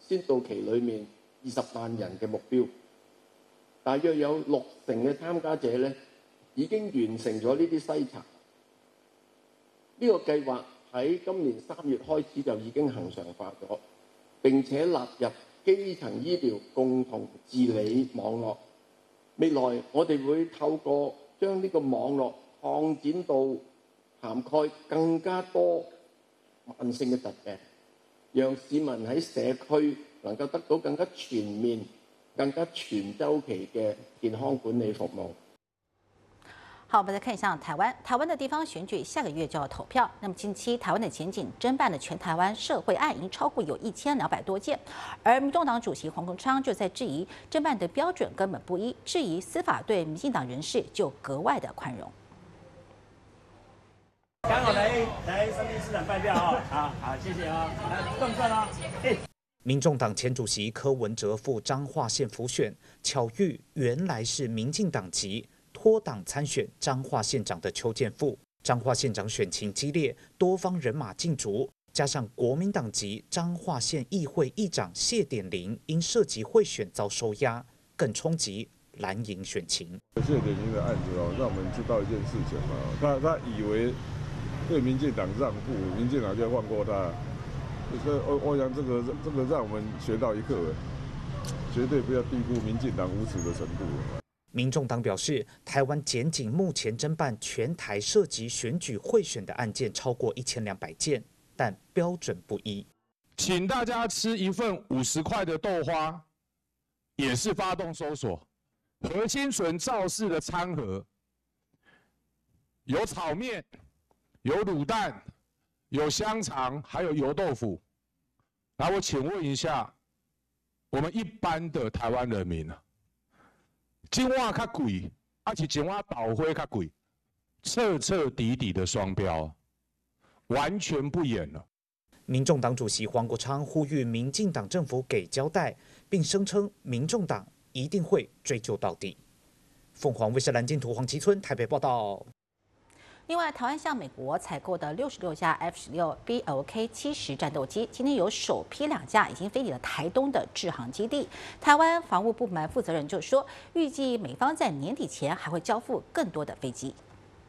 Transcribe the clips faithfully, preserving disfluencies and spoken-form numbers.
先導期裏面二十萬人嘅目標，大約有六成嘅參加者咧已經完成咗呢啲篩查。呢、這個計劃喺今年三月開始就已經恆常化咗，並且納入基層醫療共同治理網絡。未來我哋會透過將呢個網絡擴展到涵蓋更加多慢性嘅疾病，讓市民喺社區能夠得到更加全面、更加全週期嘅健康管理服務。 好，我们再看一下台湾。台湾的地方选举下个月就要投票。那么近期台湾的检警侦办的全台湾社会案已经超过有一千两百多件，而民众党主席黄国昌就在质疑侦办的标准根本不一，质疑司法对民进党人士就格外的宽容。 刚好来来三立市长拜票啊、哦，好好谢谢啊、哦，来动算啊。 民众党前主席柯文哲赴彰化县辅选，巧遇原来是民进党籍脱党参选彰化县长的邱建富。彰化县长选情激烈，多方人马竞逐，加上国民党籍彰化县议会议长谢点玲因涉及贿选遭收押，更冲击蓝营选情。 谢点玲的案子哦，让我们知道一件事情嘛，他他以为对民进党让步，民进党就放过他。所以我我想这个这个让我们学到一课，绝对不要低估民进党无耻的程度。 民众党表示，台湾检警目前侦办全台涉及选举贿选的案件超过一千两百件，但标准不一。 请大家吃一份五十块的豆花，也是发动搜索。何清纯肇事的餐盒有炒面、有卤蛋、有香肠，还有油豆腐。那我请问一下，我们一般的台湾人民啊，金碗较贵，而且金碗倒灰较贵，彻彻底底的双标，完全不演了。 民众党主席黄国昌呼吁民进党政府给交代，并声称民众党一定会追究到底。凤凰卫视蓝金图黄吉村台北报道。 另外，台湾向美国采购的六十六架 F 十六 B L K 七十战斗机，今天有首批两架已经飞抵了台东的制航基地。台湾防务部门负责人就说，预计美方在年底前还会交付更多的飞机。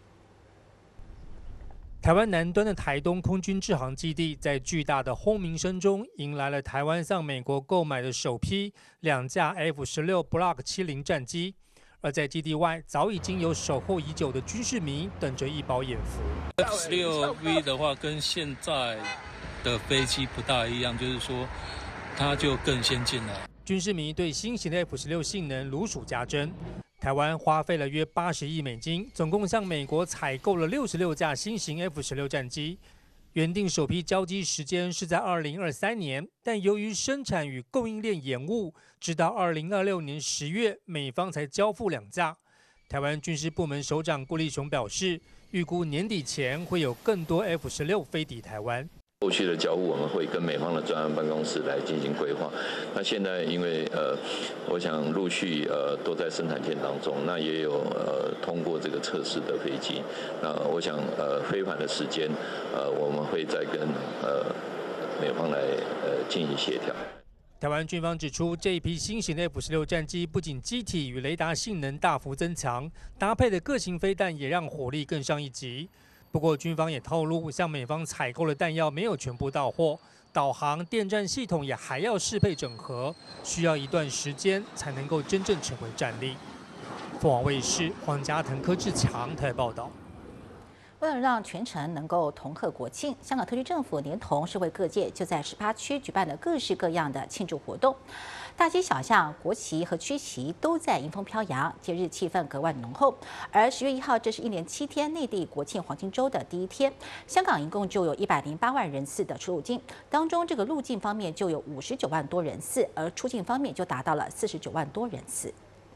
台湾南端的台东空军制航基地，在巨大的轰鸣声中，迎来了台湾向美国购买的首批两架 F 十六 Block 七零战机。而在基地外，早已经有守候已久的军事迷等着一饱眼福。 F 十六 V 的话，跟现在的飞机不大一样，就是说它就更先进了。 军事迷对新型的 F 十六性能如数家珍。台湾花费了约八十亿美金，总共向美国采购了六十六架新型 F 十六战机。原定首批交机时间是在二零二三年，但由于生产与供应链延误，直到二零二六年十月，美方才交付两架。台湾军事部门首长顾立雄表示，预估年底前会有更多 F 十六飞抵台湾。 后续的交付我们会跟美方的专案办公室来进行规划。那现在因为呃，我想陆续呃都在生产线当中，那也有呃通过这个测试的飞机。那我想呃飞返的时间呃我们会再跟呃美方来呃进行协调。 台湾军方指出，这一批新型的 F 十六战机不仅机体与雷达性能大幅增强，搭配的各型飞弹也让火力更上一级。不过，军方也透露，向美方采购的弹药没有全部到货，导航、电站系统也还要适配整合，需要一段时间才能够真正成为战力。凤凰卫视黄家腾、柯志强台报道。 为了让全城能够同贺国庆，香港特区政府连同社会各界就在十八区举办了各式各样的庆祝活动，大街小巷国旗和区旗都在迎风飘扬，节日气氛格外浓厚。而十月一号，这是一连七天内地国庆黄金周的第一天，香港一共就有一百零八万人次的出入境，当中这个入境方面就有五十九万多人次，而出境方面就达到了四十九万多人次。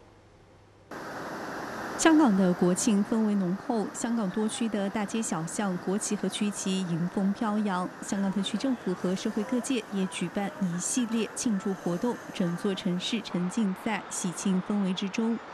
香港的国庆氛围浓厚，香港多区的大街小巷国旗和区旗迎风飘扬。香港特区政府和社会各界也举办一系列庆祝活动，整座城市沉浸在喜庆氛围之中。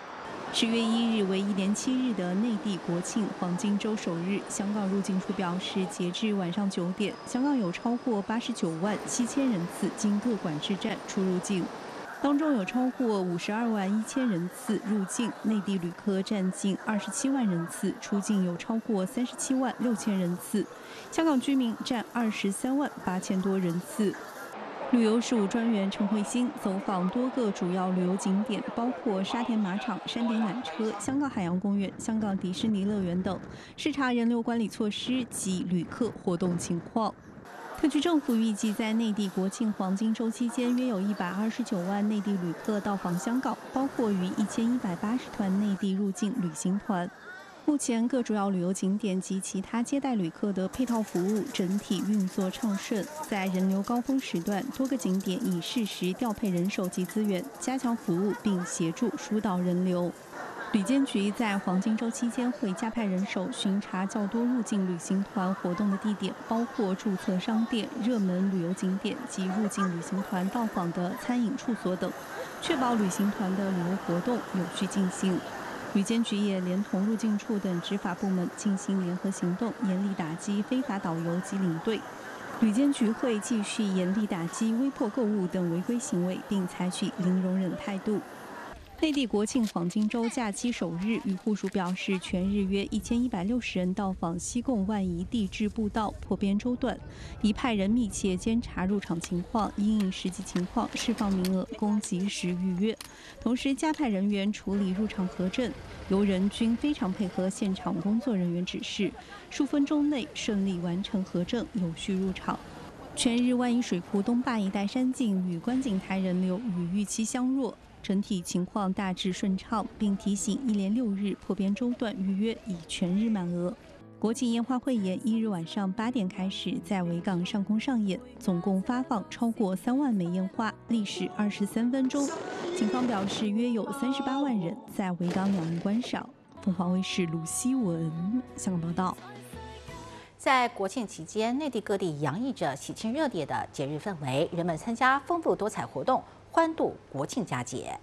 十月一日为一连七日的内地国庆黄金周首日，香港入境处表示，截至晚上九点，香港有超过八十九万七千人次经各管制站出入境。当中有超过五十二万一千人次入境，内地旅客占近二十七万人次，出境有超过三十七万六千人次，香港居民占二十三万八千多人次。旅游事务专员陈慧欣走访多个主要旅游景点，包括沙田马场、山顶缆车、香港海洋公园、香港迪士尼乐园等，视察人流管理措施及旅客活动情况。特区政府预计在内地国庆黄金周期间，约有一百二十九万内地旅客到访香港，包括逾一千一百八十团内地入境旅行团。目前各主要旅游景点及其他接待旅客的配套服务整体运作畅顺，在人流高峰时段，多个景点已适时调配人手及资源，加强服务并协助疏导人流。旅监局在黄金周期间会加派人手巡查较多入境旅行团活动的地点，包括注册商店、热门旅游景点及入境旅行团到访的餐饮处所等，确保旅行团的旅游活动有序进行。旅监局也连同入境处等执法部门进行联合行动，严厉打击非法导游及领队。旅监局会继续严厉打击微破购物等违规行为，并采取零容忍态度。内地国庆黄金周假期首日，渔护署表示，全日约一千一百六十人到访西贡万宜地质步道破边洲段，已派人密切监察入场情况，因应实际情况释放名额，供及时预约。同时加派人员处理入场核证，游人均非常配合现场工作人员指示，数分钟内顺利完成核证，有序入场。全日万宜水库东坝一带山径与观景台人流与预期相若。整体情况大致顺畅，并提醒一连六日破边洲段预约已全日满额。国庆烟花汇演一日晚上八点开始在维港上空上演，总共发放超过三万枚烟花，历时二十三分钟。警方表示，约有三十八万人在维港两岸观赏。凤凰卫视卢希文香港报道。 在国庆期间，内地各地洋溢着喜庆热烈的节日氛围，人们参加丰富多彩活动，欢度国庆佳节。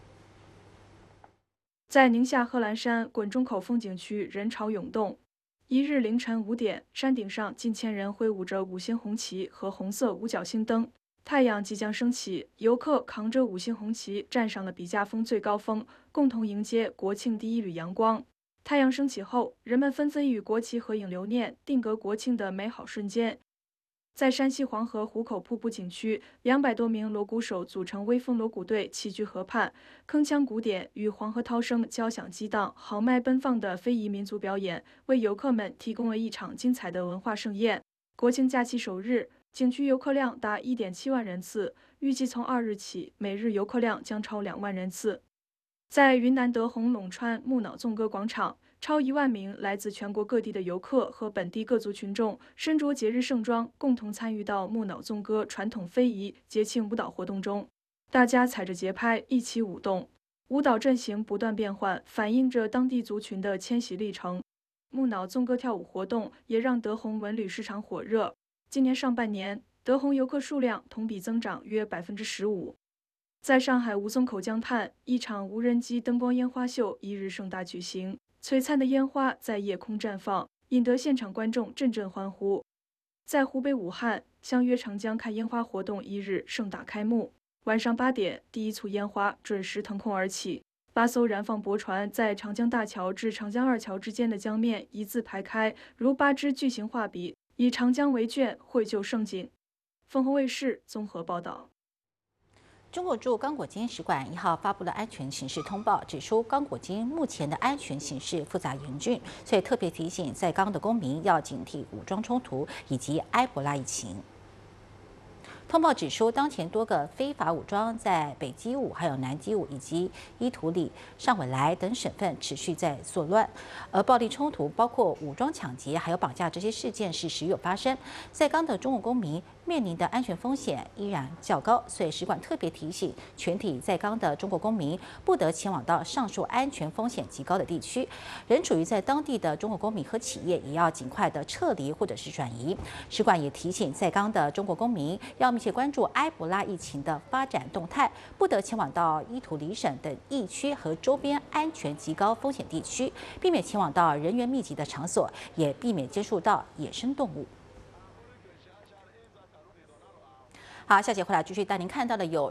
在宁夏贺兰山滚钟口风景区人潮涌动，一日凌晨五点，山顶上近千人挥舞着五星红旗和红色五角星灯。太阳即将升起，游客扛着五星红旗站上了笔架峰最高峰，共同迎接国庆第一缕阳光。太阳升起后，人们纷纷与国旗合影留念，定格国庆的美好瞬间。在山西黄河湖口瀑布景区，两百多名锣鼓手组成威风锣鼓队齐聚河畔，铿锵鼓点与黄河涛声交响激荡，豪迈奔放的非遗民族表演为游客们提供了一场精彩的文化盛宴。国庆假期首日，景区游客量达 一点七万人次，预计从二日起，每日游客量将超两万人次。在云南德宏陇川木脑纵歌广场，超一万名来自全国各地的游客和本地各族群众身着节日盛装，共同参与到木脑纵歌传统非遗节庆舞蹈活动中。大家踩着节拍一起舞动，舞蹈阵型不断变换，反映着当地族群的迁徙历程。木脑纵歌跳舞活动也让德宏文旅市场火热。今年上半年，德宏游客数量同比增长约百分之十五。在上海吴淞口江畔，一场无人机灯光烟花秀一日盛大举行，璀璨的烟花在夜空绽放，引得现场观众阵阵欢呼。在湖北武汉，相约长江看烟花活动一日盛大开幕。晚上八点，第一簇烟花准时腾空而起，八艘燃放驳船在长江大桥至长江二桥之间的江面一字排开，如八支巨型画笔，以长江为卷，绘就盛景。凤凰卫视综合报道。 中国驻刚果金使馆一号发布了安全形势通报，指出刚果金目前的安全形势复杂严峻，所以特别提醒在刚的公民要警惕武装冲突以及埃博拉疫情。通报指出，当前多个非法武装在北基武、还有南基武以及伊图里、上韦莱等省份持续在作乱，而暴力冲突包括武装抢劫、还有绑架这些事件是时有发生。在刚的中国公民面临的安全风险依然较高，所以使馆特别提醒全体在港的中国公民不得前往到上述安全风险极高的地区。仍处于在当地的中国公民和企业也要尽快的撤离或者是转移。使馆也提醒在港的中国公民要密切关注埃博拉疫情的发展动态，不得前往到伊图里省等疫区和周边安全极高风险地区，避免前往到人员密集的场所，也避免接触到野生动物。好，下节回来继续带您看到的有